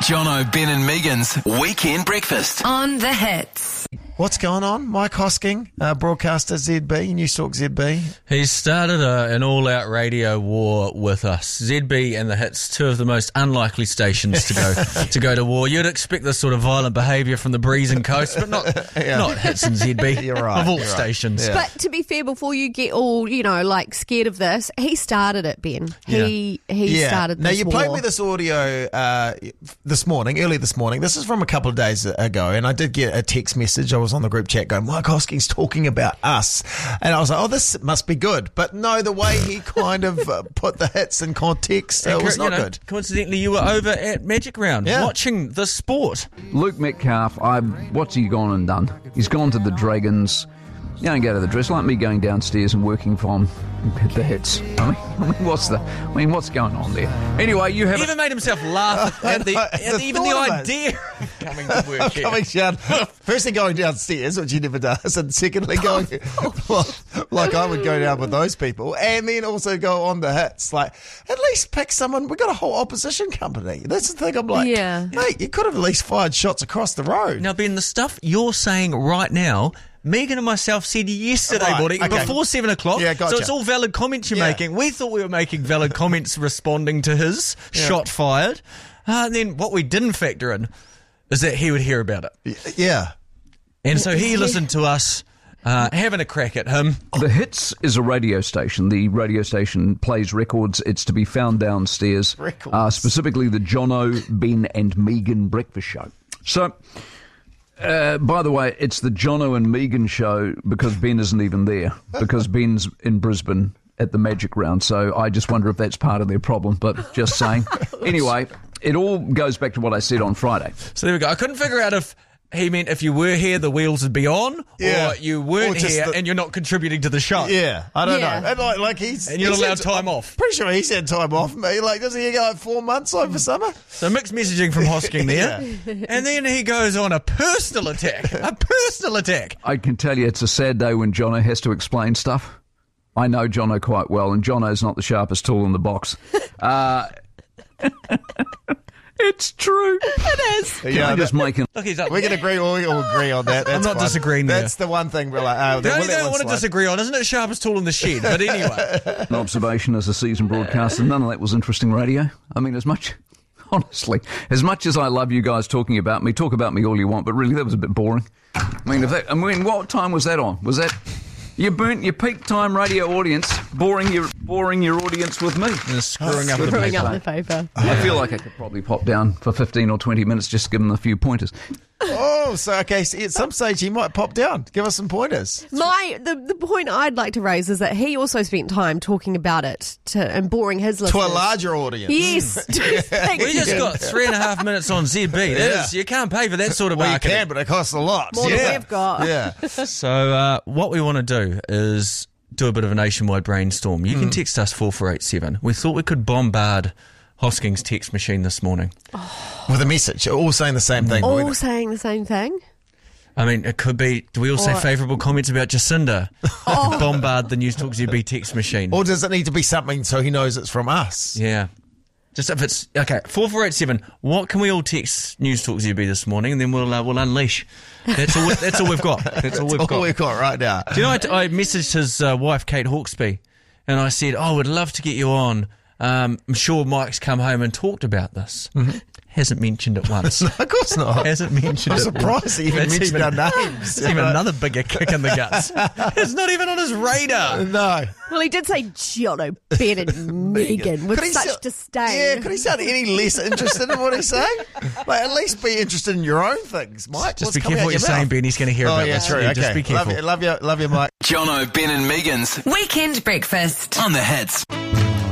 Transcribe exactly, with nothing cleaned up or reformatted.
Jono, Ben and Megan's Weekend Breakfast. On the Hits. What's going on? Mike Hosking, uh, broadcaster Z B, News Talk Z B. He's started a, an all-out radio war with us. Z B and the Hits, two of the most unlikely stations to go to go to war. You'd expect this sort of violent behaviour from the Breeze and Coast, but not Yeah. not Hits and Z B. You're right, Of all you're right. stations. Yeah. But to be fair, before you get all, you know, like scared of this, he started it, Ben. He he started Now, this you played war. me this audio uh, this morning, early this morning. This is from a couple of days ago, and I did get a text message. I was on the group chat going, Mike Hosking's talking about us. And I was like, oh, this must be good. But no, the way he kind of uh, put the hits in context, uh, And, was you not know, good. Coincidentally, you were over at Magic Round Yeah. watching the sport. Luke Metcalf, I what's he gone and done? He's gone to the Dragons. You don't go to the dress like me going downstairs and working from the Hits. I mean, I mean, what's the? I mean, what's going on there? Anyway, you have. He even made himself laugh at, the, know, at the the, even the thought of it. idea of coming to work here. Coming down, firstly going downstairs, which he never does, and secondly going well, like I would go down with those people, and then also go on the hits. Like, at least pick someone. We got a whole opposition company. That's the thing. I'm like, Yeah. mate, you could have at least fired shots across the road. Now, Ben, the stuff you're saying right now, Megan and myself said yesterday Right, morning, okay. before seven o'clock. Yeah, gotcha. So it's all valid comments you're Yeah. making. We thought we were making valid comments responding to his shot fired. Uh, and then what we didn't factor in is that he would hear about it. Yeah. And so he listened to us uh, having a crack at him. The Hits is a radio station. The radio station plays records. It's to be found downstairs. Records. Uh, specifically, the Jono, Ben and Megan Breakfast Show. So. Uh, by the way, it's the Jono and Megan show because Ben isn't even there, because Ben's in Brisbane at the Magic Round. So I just wonder if that's part of their problem, but just saying. Anyway, it all goes back to what I said on Friday. So there we go. I couldn't figure out if he meant if you were here, the wheels would be on, Yeah. or you weren't Or just here the- and you're not contributing to the show. Yeah, I don't Yeah. know. And like, like he's And you're he's allowed had- time off. Pretty sure he's had time off. Me, like, doesn't he get like four months over summer? So mixed messaging from Hosking there. And then he goes on a personal attack. A personal attack. I can tell you it's a sad day when Jono has to explain stuff. I know Jono quite well, and Jono's not the sharpest tool in the box. Uh, it's true. It is. Can I just make an... Look, he's up. We can agree. We all agree on that. That's not fine. disagreeing there. That's the one thing we're like. Oh, The we'll only let thing I one want to slide. disagree on, isn't it sharpest tool in the shed? But anyway. an observation as a seasoned broadcaster. None of that was interesting radio. I mean, as much, honestly, as much as I love you guys talking about me, talk about me all you want, but really that was a bit boring. I mean, if that, I mean, what time was that on? Was that you burnt your peak time radio audience, boring your boring your audience with me? Just screwing up the Throwing paper. up the paper. I feel like I could probably pop down for fifteen or twenty minutes just to give them a few pointers. Oh, so okay. So at some stage he might pop down. Give us some pointers. My the, the point I'd like to raise is that he also spent time talking about it to, and boring his listeners. To a larger audience. Yes. Thank We just you. got three and a half minutes on Z B. That Yeah. is, you can't pay for that sort of Well, you marketing. can, but it costs a lot. More than yeah. we've got. Yeah. So uh, what we want to do is do a bit of a nationwide brainstorm. You can text us four four eight seven. We thought we could bombard Hosking's text machine this morning. With a message, all saying the same thing. All saying the same thing. I mean, it could be, do we all say Or- favourable comments about Jacinda? Bombard the News Talk Z B text machine. Or does it need to be something so he knows it's from us? Yeah. Just if it's, okay, four four eight seven, what can we all text News Talk Z B this morning, and then we'll uh, we'll unleash. That's all, that's all we've got. That's all we've All got. we've got right now. Do you know, I, I messaged his uh, wife, Kate Hawkesby, and I said, oh, we'd love to get you on. Um, I'm sure Mike's come home and talked about this. Mm-hmm. Hasn't mentioned it once. Of course not. Hasn't mentioned I'm it. surprised he even That's mentioned even- our names. It's even another bigger kick in the guts. It's not even on his radar. No. Well, he did say Jono, Ben and Megan with Could he such so- disdain. Yeah, could he sound any less interested in what he's saying? Like, at least be interested in your own things, Mike. Just What's be coming careful out what you're your saying, mouth? Ben. He's going to hear Oh, about yeah, this. true. Yeah, Okay. Just be careful. Love you, love you, love you, Mike. Jono, Ben and Megan's Weekend Breakfast. on the Hits.